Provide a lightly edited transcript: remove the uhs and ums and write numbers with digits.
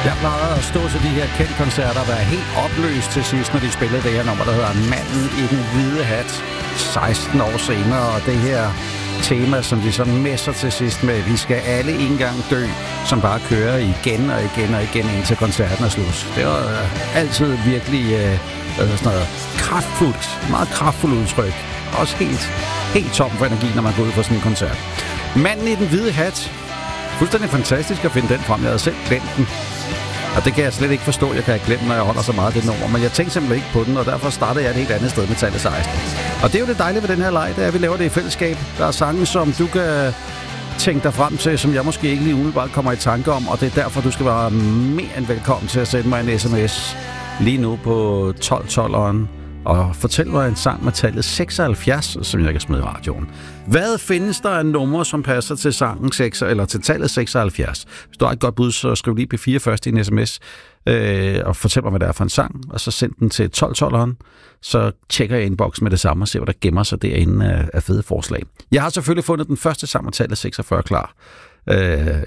Jeg plejede at stå til de her kendte koncerter og være helt opløst til sidst, når de spillede det her nummer, der hedder Manden i den hvide hat. 16 år senere, og det her tema, som de så messer til sidst med, vi skal alle en gang dø, som bare kører igen og igen og igen, indtil koncerten er slut. Det var altid virkelig sådan noget kraftfuldt, meget kraftfuldt udtryk. Også helt tom for energi, når man går ud for sådan en koncert. Manden i den hvide hat. Fuldstændig fantastisk at finde den frem. Jeg havde selv glemt den. Og det kan jeg slet ikke forstå, jeg kan have glemt, når jeg holder så meget af det nummer. Men jeg tænkte simpelthen ikke på den, og derfor startede jeg et helt andet sted med tallet 16. Og det er jo det dejlige ved den her leg, det er, at vi laver det i fællesskab. Der er sange, som du kan tænke dig frem til, som jeg måske ikke lige umiddelbart kommer i tanke om. Og det er derfor, du skal være mere end velkommen til at sende mig en sms lige nu på 1212'eren. Og fortæl mig en sang med tallet 76, som jeg kan smide i radioen. Hvad findes der af numre, som passer til sangen 6, eller til tallet 76? Hvis du har et godt bud, så skriv lige P4 først i en sms, og fortæl mig, hvad det er for en sang, og så send den til 1212'eren. Så tjekker jeg inboxen med det samme og ser, hvad der gemmer sig derinde af fede forslag. Jeg har selvfølgelig fundet den første sang med tallet 46 klar.